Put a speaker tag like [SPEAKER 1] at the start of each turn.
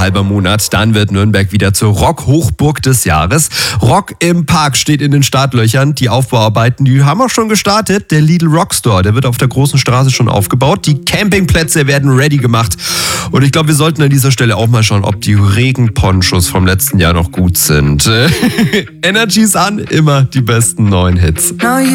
[SPEAKER 1] halber Monat. Dann wird Nürnberg wieder zur Rock-Hochburg des Jahres. Rock im Park steht in den Startlöchern. Die Aufbauarbeiten, die haben auch schon gestartet. Der Lidl Rockstore, der wird auf der großen Straße schon aufgebaut. Die Campingplätze werden ready gemacht. Und ich glaube, wir sollten an dieser Stelle auch mal schauen, ob die Regenponchos vom letzten Jahr noch gut sind. Energy's an, immer die besten neuen Hits.